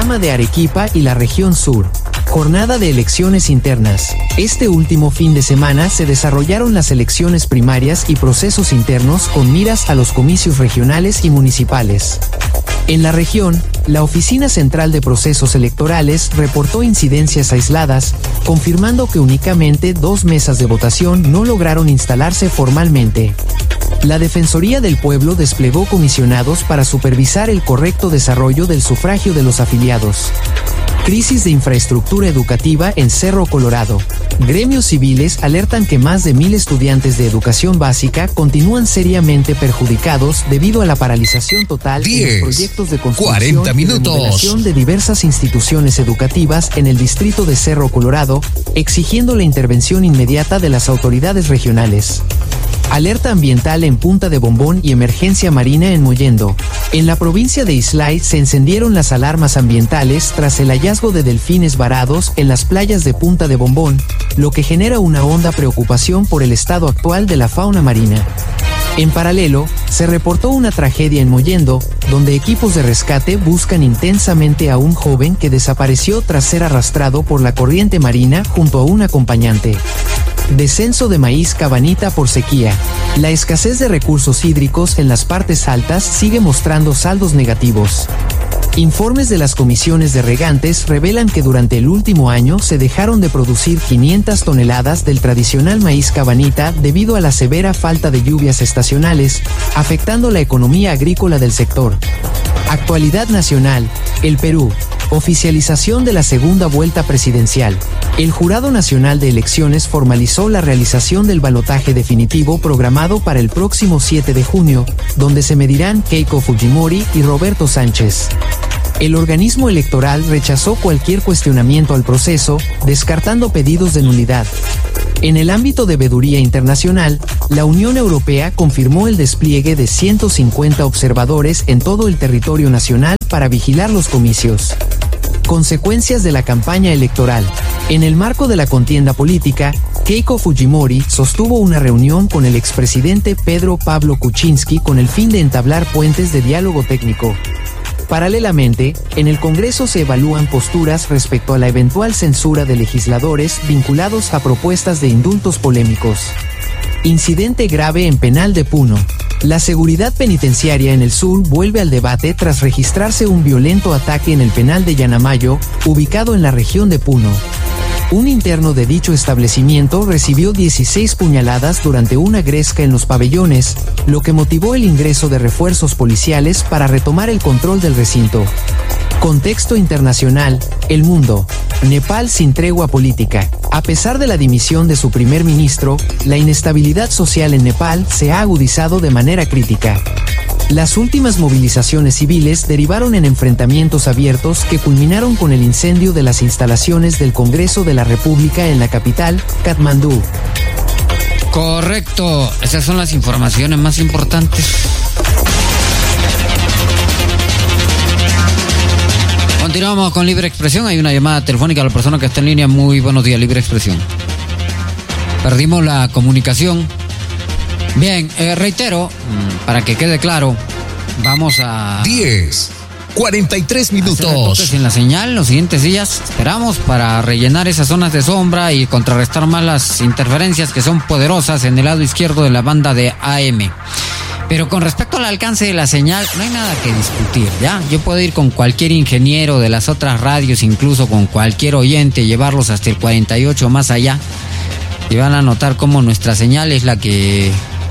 Atacama de Arequipa y la región sur. Jornada de elecciones internas. Este último fin de semana se desarrollaron las elecciones primarias y procesos internos con miras a los comicios regionales y municipales. En la región, la Oficina Central de Procesos Electorales reportó incidencias aisladas, confirmando que únicamente 2 mesas de votación no lograron instalarse formalmente. La Defensoría del Pueblo desplegó comisionados para supervisar el correcto desarrollo del sufragio de los afiliados. Crisis de infraestructura educativa en Cerro Colorado. Gremios civiles alertan que más de 1,000 estudiantes de educación básica continúan seriamente perjudicados debido a la paralización total en los proyectos de construcción y remodelación de diversas instituciones educativas en el distrito de Cerro Colorado, exigiendo la intervención inmediata de las autoridades regionales. Alerta ambiental en Punta de Bombón y emergencia marina en Mollendo. En la provincia de Islay se encendieron las alarmas ambientales tras el hallazgo de delfines varados en las playas de Punta de Bombón, lo que genera una honda preocupación por el estado actual de la fauna marina. En paralelo, se reportó una tragedia en Mollendo, donde equipos de rescate buscan intensamente a un joven que desapareció tras ser arrastrado por la corriente marina junto a un acompañante. Descenso de maíz Cabanita por sequía. La escasez de recursos hídricos en las partes altas sigue mostrando saldos negativos. Informes de las comisiones de regantes revelan que durante el último año se dejaron de producir 500 toneladas del tradicional maíz Cabanita debido a la severa falta de lluvias estacionales, afectando la economía agrícola del sector. Actualidad nacional. El Perú. Oficialización de la segunda vuelta presidencial. El Jurado Nacional de Elecciones formalizó la realización del balotaje definitivo programado para el próximo 7 de junio, donde se medirán Keiko Fujimori y Roberto Sánchez. El organismo electoral rechazó cualquier cuestionamiento al proceso, descartando pedidos de nulidad. En el ámbito de veeduría internacional, la Unión Europea confirmó el despliegue de 150 observadores en todo el territorio nacional para vigilar los comicios. Consecuencias de la campaña electoral. En el marco de la contienda política, Keiko Fujimori sostuvo una reunión con el expresidente Pedro Pablo Kuczynski con el fin de entablar puentes de diálogo técnico. Paralelamente, en el Congreso se evalúan posturas respecto a la eventual censura de legisladores vinculados a propuestas de indultos polémicos. Incidente grave en penal de Puno. La seguridad penitenciaria en el sur vuelve al debate tras registrarse un violento ataque en el penal de Yanamayo, ubicado en la región de Puno. Un interno de dicho establecimiento recibió 16 puñaladas durante una gresca en los pabellones, lo que motivó el ingreso de refuerzos policiales para retomar el control del recinto. Contexto internacional. El mundo. Nepal sin tregua política. A pesar de la dimisión de su primer ministro, la inestabilidad social en Nepal se ha agudizado de manera crítica. Las últimas movilizaciones civiles derivaron en enfrentamientos abiertos que culminaron con el incendio de las instalaciones del Congreso de la República en la capital, Katmandú. Correcto, esas son las informaciones más importantes. Continuamos con Libre Expresión. Hay una llamada telefónica a la persona que está en línea. Muy buenos días, Libre Expresión. Perdimos la comunicación. Bien, reitero, para que quede claro, vamos a... 43 minutos. En la señal, los siguientes días esperamos para rellenar esas zonas de sombra y contrarrestar más las interferencias que son poderosas en el lado izquierdo de la banda de AM. Pero con respecto al alcance de la señal, no hay nada que discutir, ¿ya? Yo puedo ir con cualquier ingeniero de las otras radios, incluso con cualquier oyente, llevarlos hasta el 48 más allá, y van a notar cómo nuestra señal es la que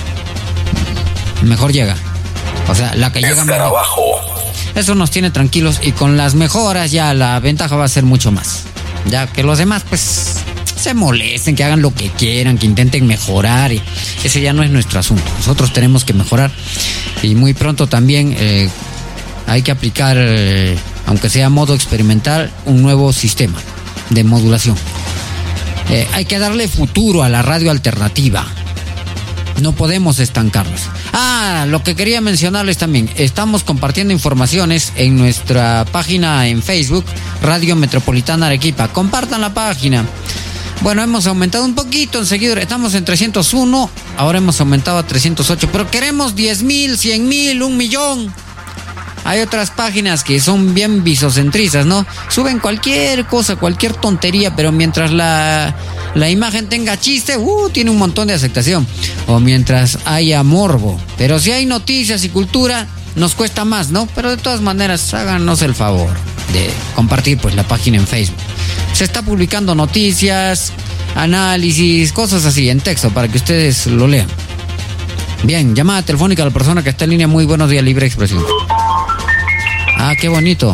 mejor llega. O sea, la que llega mejor. Eso nos tiene tranquilos, y con las mejoras ya la ventaja va a ser mucho más. Ya que los demás, pues, se molesten, que hagan lo que quieran, que intenten mejorar, y ese ya no es nuestro asunto. Nosotros tenemos que mejorar, y muy pronto también hay que aplicar, aunque sea a modo experimental, un nuevo sistema de modulación. Hay que darle futuro a la radio alternativa. No podemos estancarnos. Lo que quería mencionarles también, estamos compartiendo informaciones en nuestra página en Facebook, Radio Metropolitana Arequipa. Compartan la página. Bueno, hemos aumentado un poquito en seguidores, estamos en 301, ahora hemos aumentado a 308, pero queremos 10,000, 100,000, 1,000,000. hay otras páginas que son bien visocentristas, ¿no? Suben cualquier cosa, cualquier tontería, pero mientras la imagen tenga chiste, tiene un montón de aceptación. O mientras haya morbo. Pero si hay noticias y cultura, nos cuesta más, ¿no? Pero de todas maneras, háganos el favor de compartir pues la página en Facebook. Se está publicando noticias, análisis, cosas así en texto para que ustedes lo lean. Bien, llamada telefónica a la persona que está en línea. Muy buenos días, Libre Expresión. Ah, qué bonito.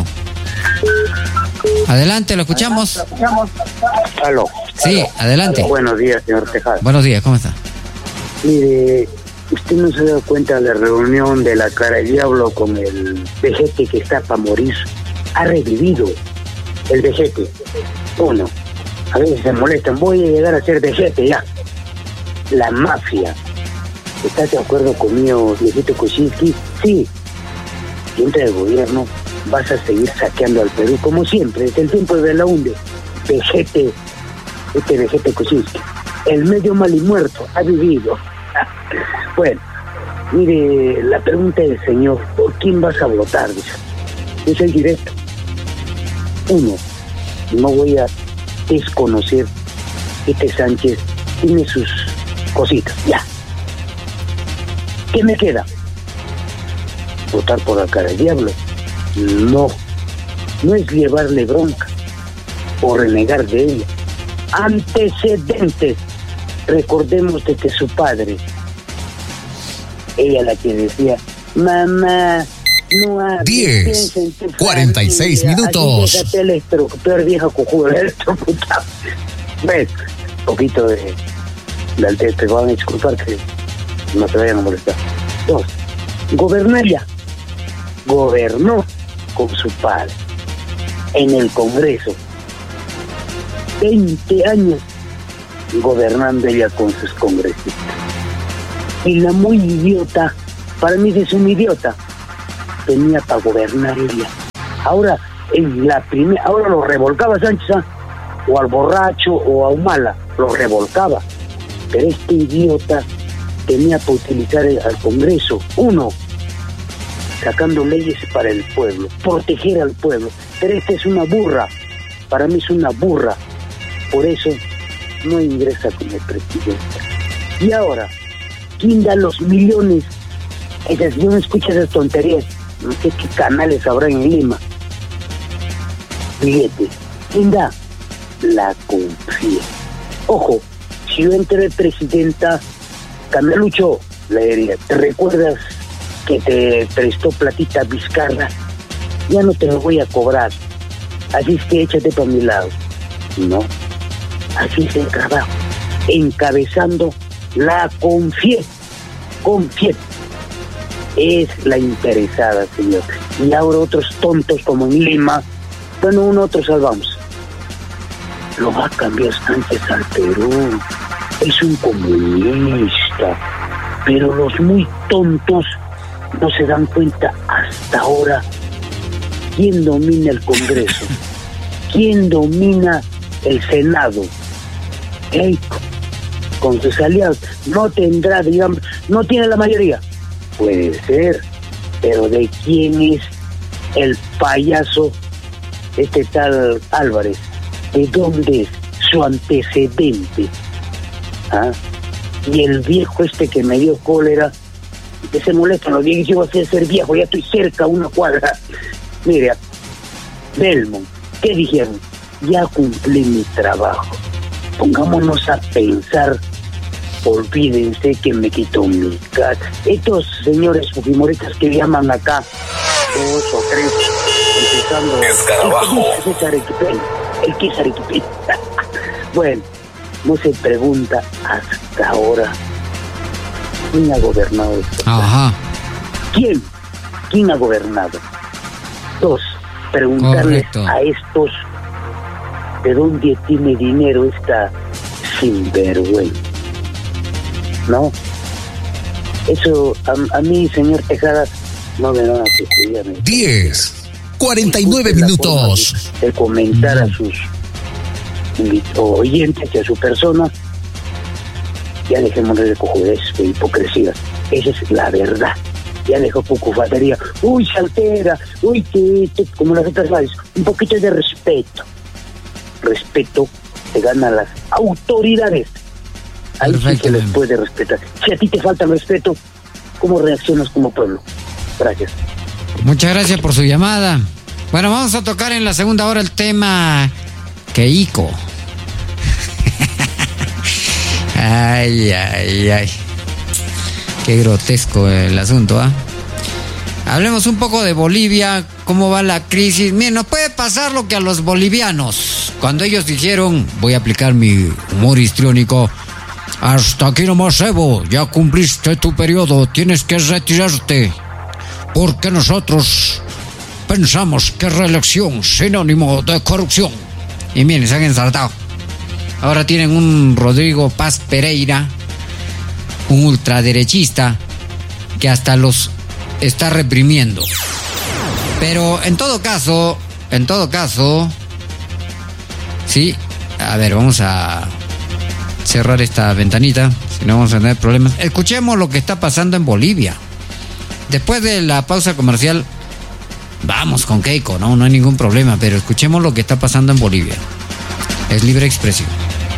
Adelante, lo escuchamos. Aló. Sí, adelante. Buenos días, señor Tejada. Buenos días, ¿cómo está? Mire, ¿usted no se da cuenta de la reunión de la cara del diablo con el vejete que está para morir? Ha revivido el vejete. Uno, a veces se molestan, voy a llegar a ser vejete ya. La mafia. ¿Estás de acuerdo conmigo, viejito Kuczynski? Sí. Si entra el gobierno, vas a seguir saqueando al Perú, como siempre, desde el tiempo de la UNDE. Vejete, este vejete Kuczynski. El medio mal y muerto ha vivido. Bueno, mire, la pregunta del señor, ¿por quién vas a votar? Dice. Es el directo. Uno, no voy a desconocer que este Sánchez tiene sus cositas, ya. ¿Qué me queda? ¿Votar por la cara del diablo? No es llevarle bronca o renegar de ella. Antecedentes. Recordemos de que su padre, ella la que decía, mamá, no hables, 10:46 minutos. Déjate peor vieja cojuda, electrocutado. ¿Ves? Un poquito de te van a disculpar que no te vayan a molestar. 2. Gobernaría. Gobernó con su padre en el Congreso. 20 años gobernando ella con sus congresistas. Y la muy idiota, para mí es un idiota, tenía para gobernar ella. Ahora, en la primera, ahora lo revolcaba Sánchez, o al borracho o a Humala, lo revolcaba. Pero este idiota tenía para utilizar al Congreso. Uno, sacando leyes para el pueblo, proteger al pueblo. Pero esta es una burra, para mí es una burra. Por eso no ingresa como presidente. Y ahora, ¿quién da los millones? Yo no escucho esas tonterías. No sé qué canales habrá en Lima. Billetes. ¿Quién da? La confía. Ojo, si yo entré presidenta, Canalucho, le diría, ¿te recuerdas que te prestó platita Vizcarra? Ya no te lo voy a cobrar. Así es que échate para mi lado. No. Así es el trabajo. Encabezando la confía. Es la interesada, señor. Y ahora otros tontos como en Lima, bueno, otro salvamos. Lo va a cambiar Sánchez al Perú. Es un comunista. Pero los muy tontos no se dan cuenta hasta ahora quién domina el Congreso, quién domina el Senado. Keiko, con sus aliados, no tendrá, digamos, no tiene la mayoría. Puede ser, pero ¿de quién es el payaso, este tal Álvarez? ¿De dónde es su antecedente? ¿Ah? Y el viejo este que me dio cólera, que se molesta, los viejos, yo voy a ser viejo, ya estoy cerca, una cuadra. Mira, Belmont, ¿qué dijeron? Ya cumplí mi trabajo. Pongámonos a pensar, olvídense que me quitó mi casa. Estos señores fujimoristas que llaman acá, 2 o 3, empezando... Escarabajo. El que es Arequipeño. Bueno, no se pregunta hasta ahora quién ha gobernado esto. Ajá. ¿Quién ha gobernado? 2, preguntarles Correcto. a estos de dónde tiene dinero esta sinvergüenza. ¿No? Eso a mí, señor Tejada, no me van a suceder. 10:49 minutos. De comentar a sus oyentes y a su persona, ya dejémonos de cojudez, de hipocresía. Esa es la verdad. Ya dejó poco faltaría. Uy, se altera. Uy, que como las otras radios. Un poquito de respeto. Respeto se gana a las autoridades. Ahí sí se les puede respetar. Si a ti te falta el respeto, ¿cómo reaccionas como pueblo? Gracias. Muchas gracias por su llamada. Bueno, vamos a tocar en la segunda hora el tema Keiko. Ay. Qué grotesco el asunto, ¿ah? Hablemos un poco de Bolivia, cómo va la crisis. Miren, nos puede pasar lo que a los bolivianos, cuando ellos dijeron, voy a aplicar mi humor histriónico, hasta aquí nomás, Evo, ya cumpliste tu periodo, tienes que retirarte, porque nosotros pensamos que reelección es sinónimo de corrupción. Y miren, se han ensartado. Ahora tienen un Rodrigo Paz Pereira, un ultraderechista, que hasta los está reprimiendo. Pero en todo caso, sí, a ver, vamos a cerrar esta ventanita, si no vamos a tener problemas. Escuchemos lo que está pasando en Bolivia. Después de la pausa comercial, vamos con Keiko, no hay ningún problema, pero escuchemos lo que está pasando en Bolivia. Es libre expresión.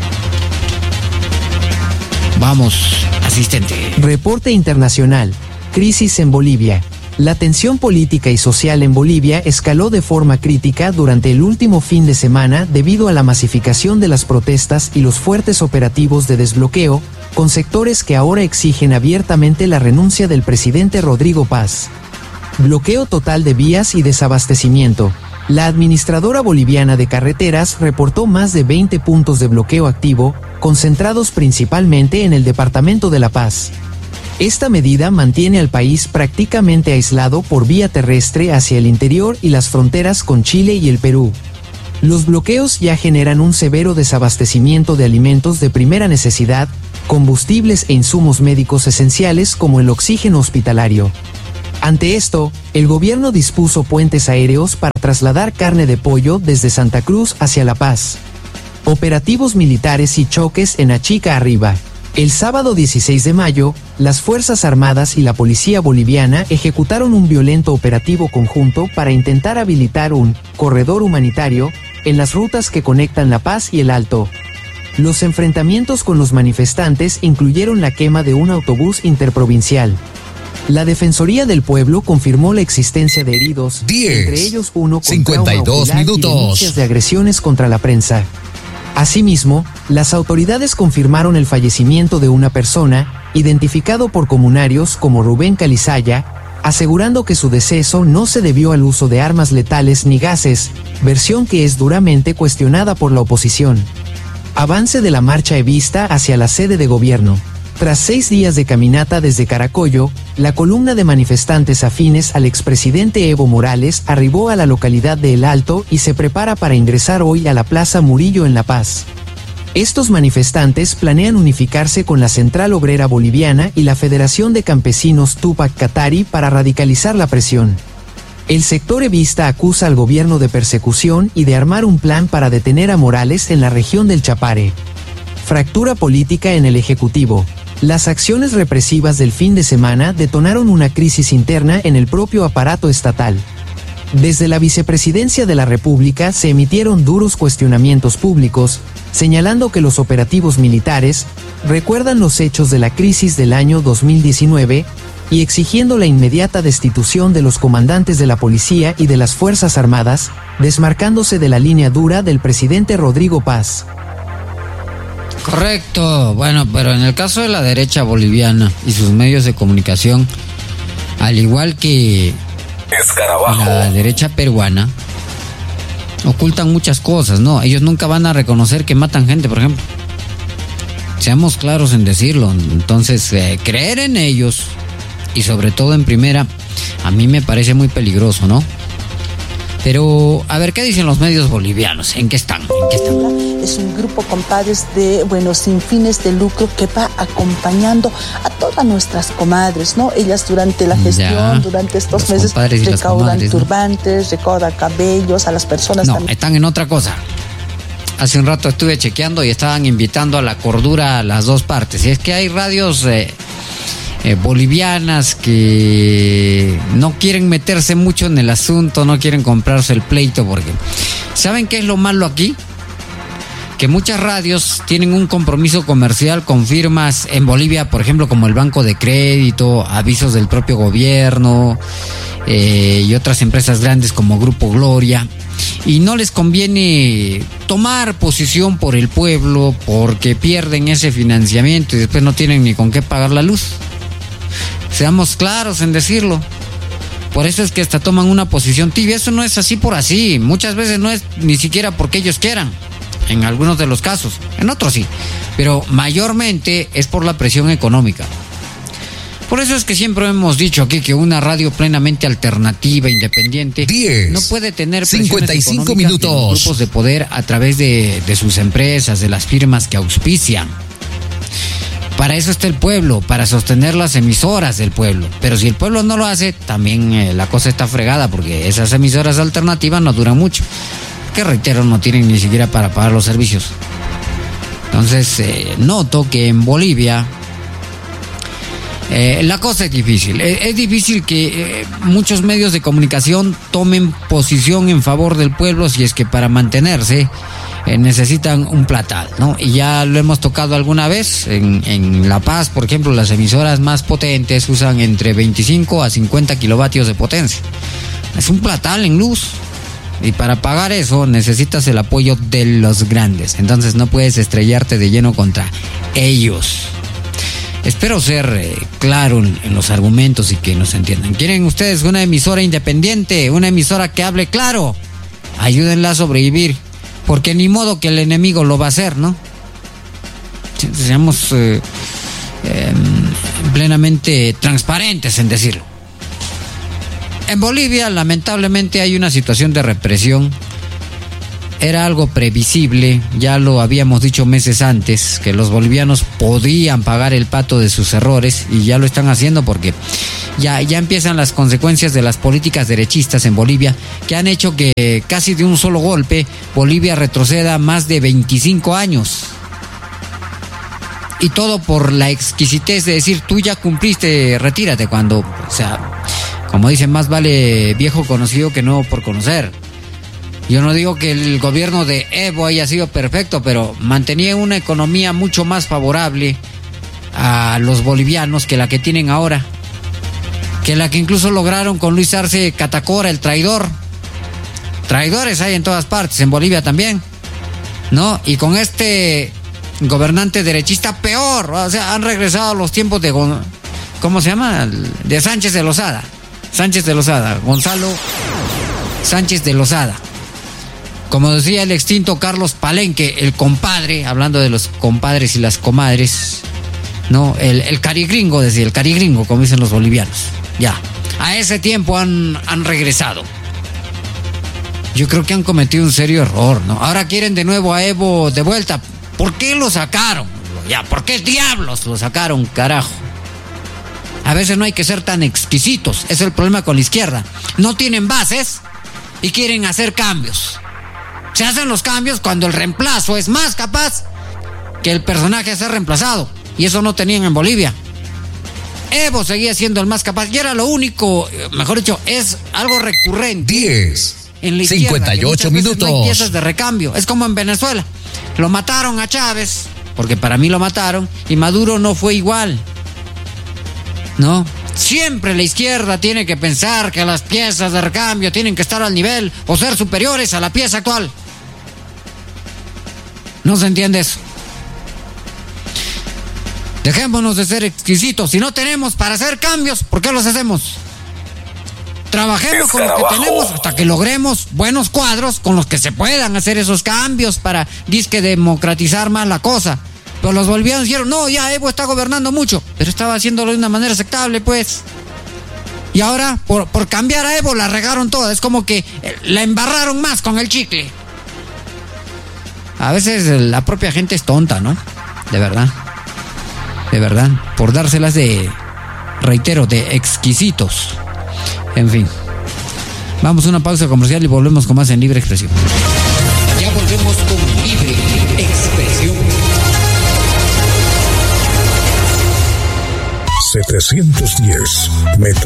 Vamos, asistente. Reporte internacional. Crisis en Bolivia. La tensión política y social en Bolivia escaló de forma crítica durante el último fin de semana debido a la masificación de las protestas y los fuertes operativos de desbloqueo, con sectores que ahora exigen abiertamente la renuncia del presidente Rodrigo Paz. Bloqueo total de vías y desabastecimiento. La administradora boliviana de carreteras reportó más de 20 puntos de bloqueo activo, concentrados principalmente en el departamento de La Paz. Esta medida mantiene al país prácticamente aislado por vía terrestre hacia el interior y las fronteras con Chile y el Perú. Los bloqueos ya generan un severo desabastecimiento de alimentos de primera necesidad, combustibles e insumos médicos esenciales como el oxígeno hospitalario. Ante esto, el gobierno dispuso puentes aéreos para trasladar carne de pollo desde Santa Cruz hacia La Paz. Operativos militares y choques en Achica Arriba. El sábado 16 de mayo, las Fuerzas Armadas y la Policía Boliviana ejecutaron un violento operativo conjunto para intentar habilitar un corredor humanitario en las rutas que conectan La Paz y el Alto. Los enfrentamientos con los manifestantes incluyeron la quema de un autobús interprovincial. La Defensoría del Pueblo confirmó la existencia de heridos, entre ellos uno con 52 minutos. Y denuncias de agresiones contra la prensa. Asimismo, las autoridades confirmaron el fallecimiento de una persona, identificado por comunarios como Rubén Calizaya, asegurando que su deceso no se debió al uso de armas letales ni gases, versión que es duramente cuestionada por la oposición. Avance de la marcha evista hacia la sede de gobierno. Tras 6 días de caminata desde Caracollo, la columna de manifestantes afines al expresidente Evo Morales arribó a la localidad de El Alto y se prepara para ingresar hoy a la Plaza Murillo en La Paz. Estos manifestantes planean unificarse con la Central Obrera Boliviana y la Federación de Campesinos Tupac Katari para radicalizar la presión. El sector evista acusa al gobierno de persecución y de armar un plan para detener a Morales en la región del Chapare. Fractura política en el Ejecutivo. Las acciones represivas del fin de semana detonaron una crisis interna en el propio aparato estatal. Desde la Vicepresidencia de la República se emitieron duros cuestionamientos públicos, señalando que los operativos militares recuerdan los hechos de la crisis del año 2019 y exigiendo la inmediata destitución de los comandantes de la policía y de las Fuerzas Armadas, desmarcándose de la línea dura del presidente Rodrigo Paz. Correcto. Bueno, pero en el caso de la derecha boliviana y sus medios de comunicación, al igual que la derecha peruana, ocultan muchas cosas, ¿no? Ellos nunca van a reconocer que matan gente, por ejemplo. Seamos claros en decirlo. Entonces, creer en ellos, y sobre todo en primera, a mí me parece muy peligroso, ¿no? Pero, a ver, ¿qué dicen los medios bolivianos? ¿En qué están? Es un grupo, compadres, sin fines de lucro que va acompañando a todas nuestras comadres, ¿no? Ellas durante la gestión, durante estos meses, recaudan turbantes, recaudan cabellos a las personas. No, también. Están en otra cosa. Hace un rato estuve chequeando y estaban invitando a la cordura a las dos partes. Y es que hay radios bolivianas que no quieren meterse mucho en el asunto, no quieren comprarse el pleito, porque ¿saben qué es lo malo aquí? Que muchas radios tienen un compromiso comercial con firmas en Bolivia, por ejemplo, como el Banco de Crédito, avisos del propio gobierno y otras empresas grandes como Grupo Gloria, y no les conviene tomar posición por el pueblo porque pierden ese financiamiento y después no tienen ni con qué pagar la luz. Seamos claros en decirlo. Por eso es que hasta toman una posición tibia. Eso no es así por así. Muchas veces no es ni siquiera porque ellos quieran. En algunos de los casos, en otros sí, pero mayormente es por la presión económica. Por eso es que siempre hemos dicho aquí que una radio plenamente alternativa, independiente, 10, no puede tener presiones 55 económicas minutos. de los grupos de poder a través de sus empresas, de las firmas que auspician. Para eso está el pueblo, para sostener las emisoras del pueblo. Pero si el pueblo no lo hace, también la cosa está fregada, porque esas emisoras alternativas no duran mucho. Que reitero, no tienen ni siquiera para pagar los servicios. Entonces, noto que en Bolivia la cosa es difícil. Es difícil que muchos medios de comunicación tomen posición en favor del pueblo si es que para mantenerse necesitan un platal, ¿no? Y ya lo hemos tocado alguna vez. En La Paz, por ejemplo, las emisoras más potentes usan entre 25 a 50 kilovatios de potencia. Es un platal en luz. Y para pagar eso necesitas el apoyo de los grandes. Entonces no puedes estrellarte de lleno contra ellos. Espero ser claro en los argumentos y que nos entiendan. ¿Quieren ustedes una emisora independiente? Una emisora que hable claro. Ayúdenla a sobrevivir. Porque ni modo que el enemigo lo va a hacer, ¿no? Seamos plenamente transparentes en decirlo. En Bolivia, lamentablemente, hay una situación de represión. Era algo previsible, ya lo habíamos dicho meses antes, que los bolivianos podían pagar el pato de sus errores, y ya lo están haciendo porque ya empiezan las consecuencias de las políticas derechistas en Bolivia, que han hecho que casi de un solo golpe Bolivia retroceda más de 25 años. Y todo por la exquisitez de decir, tú ya cumpliste, retírate, cuando, o sea, como dicen, más vale viejo conocido que nuevo por conocer. Yo no digo que el gobierno de Evo haya sido perfecto, pero mantenía una economía mucho más favorable a los bolivianos que la que tienen ahora. Que la que incluso lograron con Luis Arce Catacora, el traidor. Traidores hay en todas partes, en Bolivia también, ¿no? Y con este gobernante derechista peor, o sea, han regresado a los tiempos de, ¿cómo se llama? De Sánchez de Lozada. Gonzalo Sánchez de Lozada. Como decía el extinto Carlos Palenque, el compadre, hablando de los compadres y las comadres, ¿no? El carigringo, decía, el carigringo, como dicen los bolivianos. Ya, a ese tiempo han regresado. Yo creo que han cometido un serio error, ¿no? Ahora quieren de nuevo a Evo de vuelta. ¿Por qué lo sacaron? Ya, ¿por qué diablos lo sacaron, carajo? A veces no hay que ser tan exquisitos. Es el problema con la izquierda. No tienen bases y quieren hacer cambios. Se hacen los cambios cuando el reemplazo es más capaz que el personaje a ser reemplazado. Y eso no tenían en Bolivia. Evo seguía siendo el más capaz. Y era lo único, mejor dicho, es algo recurrente. 10, en la izquierda, 58 minutos. No hay piezas de recambio. Es como en Venezuela. Lo mataron a Chávez, porque para mí lo mataron, y Maduro no fue igual. ¿No? Siempre la izquierda tiene que pensar que las piezas de recambio tienen que estar al nivel o ser superiores a la pieza actual. No se entiende eso. Dejémonos de ser exquisitos. Si no tenemos para hacer cambios, ¿por qué los hacemos? Trabajemos con lo que tenemos hasta que logremos buenos cuadros con los que se puedan hacer esos cambios para disque democratizar más la cosa. Pero los bolivianos dijeron, no, ya Evo está gobernando mucho, pero estaba haciéndolo de una manera aceptable, pues. Y ahora, por cambiar a Evo, la regaron toda. Es como que la embarraron más con el chicle. A veces la propia gente es tonta, ¿no? De verdad. De verdad. Por dárselas de, reitero, de exquisitos. En fin. Vamos a una pausa comercial y volvemos con más en Libre Expresión. Ya volvemos con Libre Expresión. 710 Metro